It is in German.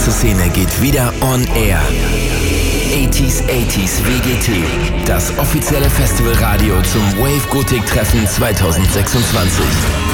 ganze Szene geht wieder on air. 80s WGT, das offizielle Festivalradio zum Wave Gothic Treffen 2026.